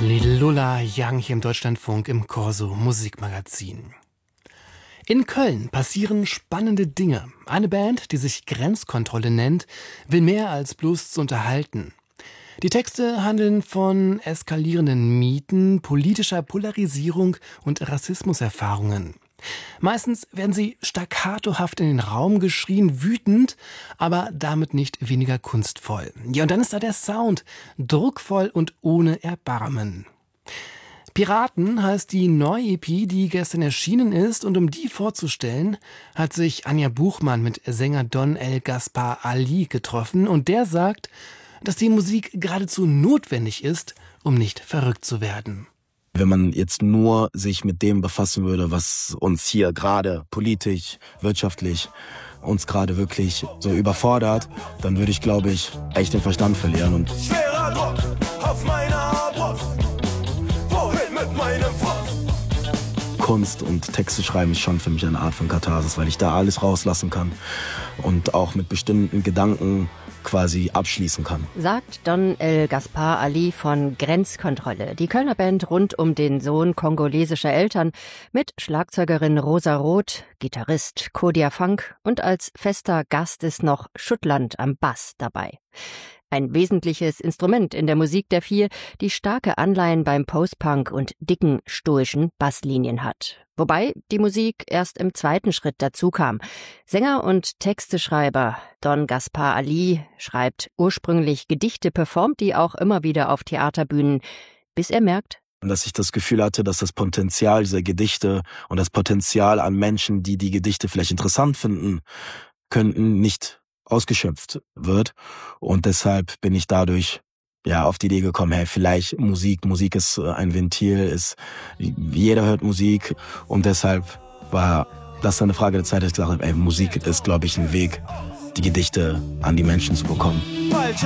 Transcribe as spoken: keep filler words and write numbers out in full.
Lilula Young hier im Deutschlandfunk im Corso Musikmagazin. In Köln passieren spannende Dinge. Eine Band, die sich Grenzkontrolle nennt, will mehr als bloß zu unterhalten. Die Texte handeln von eskalierenden Mieten, politischer Polarisierung und Rassismuserfahrungen. Meistens werden sie staccatohaft in den Raum geschrien, wütend, aber damit nicht weniger kunstvoll. Ja, und dann ist da der Sound, druckvoll und ohne Erbarmen. Piraten heißt die neue E P, die gestern erschienen ist, und um die vorzustellen, hat sich Anja Buchmann mit Sänger Don El Gaspar Ali getroffen, und der sagt, dass die Musik geradezu notwendig ist, um nicht verrückt zu werden. Wenn man jetzt nur sich mit dem befassen würde, was uns hier gerade politisch, wirtschaftlich uns gerade wirklich so überfordert, dann würde ich, glaube ich, echt den Verstand verlieren. Und schwerer Druck auf meiner Brust, wohin mit meinem Fuß? Kunst und Texte schreiben ist schon für mich eine Art von Katharsis, weil ich da alles rauslassen kann und auch mit bestimmten Gedanken quasi abschließen kann. Sagt Don El Gaspar Ali von Grenzkontrolle, die Kölner Band rund um den Sohn kongolesischer Eltern mit Schlagzeugerin Rosa Roth, Gitarrist Kodia Funk und als fester Gast ist noch Schuttland am Bass dabei. Ein wesentliches Instrument in der Musik der Vier, die starke Anleihen beim Post-Punk und dicken, stoischen Basslinien hat. Wobei die Musik erst im zweiten Schritt dazu kam. Sänger und Texteschreiber Don Gaspar Ali schreibt ursprünglich Gedichte, performt die auch immer wieder auf Theaterbühnen, bis er merkt, dass ich das Gefühl hatte, dass das Potenzial dieser Gedichte und das Potenzial an Menschen, die die Gedichte vielleicht interessant finden könnten, nicht ausgeschöpft wird. Und deshalb bin ich dadurch ja auf die Idee gekommen, hey, vielleicht Musik, Musik ist ein Ventil, ist, jeder hört Musik, und deshalb war das eine Frage der Zeit, dass ich gesagt habe, ey, Musik ist, glaube ich, ein Weg, die Gedichte an die Menschen zu bekommen.